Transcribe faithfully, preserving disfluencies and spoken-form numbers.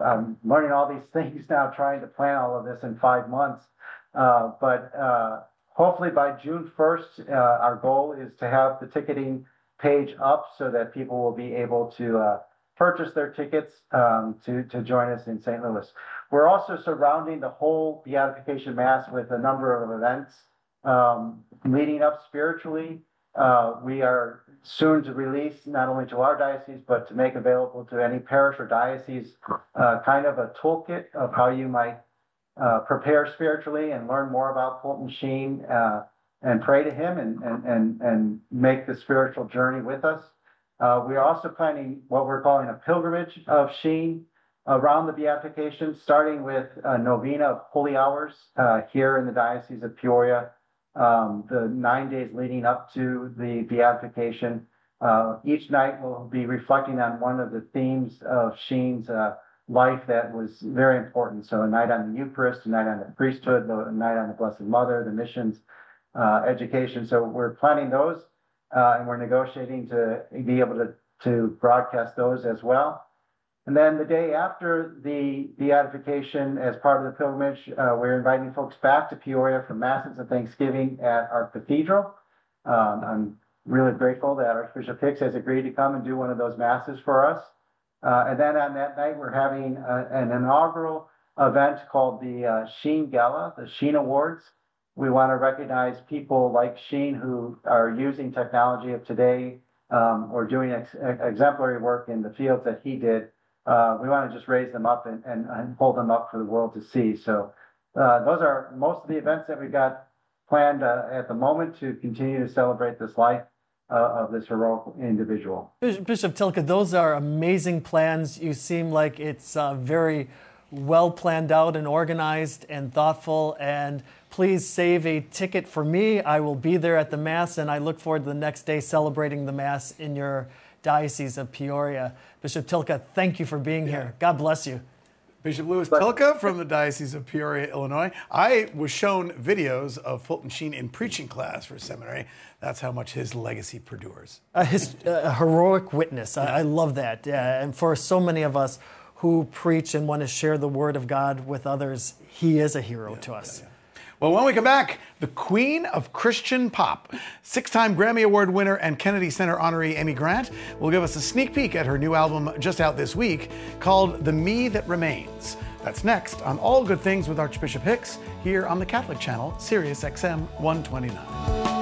I'm learning all these things now, trying to plan all of this in five months. Uh, but uh, hopefully by June first, uh, our goal is to have the ticketing page up so that people will be able to uh, purchase their tickets um, to, to join us in Saint Louis. We're also surrounding the whole Beatification Mass with a number of events um, leading up spiritually. Uh, we are soon to release, not only to our diocese, but to make available to any parish or diocese, uh, kind of a toolkit of how you might uh, prepare spiritually and learn more about Fulton Sheen uh, and pray to him and, and, and, and make the spiritual journey with us. Uh, we are also planning what we're calling a pilgrimage of Sheen around the beatification, starting with a novena of holy hours uh, here in the Diocese of Peoria. Um, the nine days leading up to the beatification. Uh, each night we'll be reflecting on one of the themes of Sheen's uh, life that was very important. So a night on the Eucharist, a night on the priesthood, a night on the Blessed Mother, the missions, uh, education. So we're planning those uh, and we're negotiating to be able to, to broadcast those as well. And then the day after the beatification, as part of the pilgrimage, uh, we're inviting folks back to Peoria for Masses of Thanksgiving at our cathedral. Um, I'm really grateful that Archbishop Hicks has agreed to come and do one of those Masses for us. Uh, and then on that night, we're having a, an inaugural event called the uh, Sheen Gala, the Sheen Awards. We want to recognize people like Sheen who are using technology of today um, or doing ex exemplary work in the fields that he did. Uh, we want to just raise them up and, and, and hold them up for the world to see. So uh, those are most of the events that we've got planned uh, at the moment to continue to celebrate this life uh, of this heroic individual. Bishop Tylka, those are amazing plans. You seem like it's uh, very well planned out and organized and thoughtful. And please save a ticket for me. I will be there at the Mass, and I look forward to the next day celebrating the Mass in your Diocese of Peoria. Bishop Tylka, thank you for being yeah. here. God bless you. Bishop Louis Tylka from the Diocese of Peoria, Illinois. I was shown videos of Fulton Sheen in preaching class for seminary. That's how much his legacy perdures. A, his, a heroic witness. I, I love that. Yeah. And for so many of us who preach and want to share the word of God with others, he is a hero yeah, to us. Yeah, yeah. Well, when we come back, the Queen of Christian Pop, six-time Grammy Award winner and Kennedy Center honoree Amy Grant will give us a sneak peek at her new album just out this week called The Me That Remains. That's next on All Good Things with Archbishop Hicks here on the Catholic Channel, Sirius X M one twenty-nine.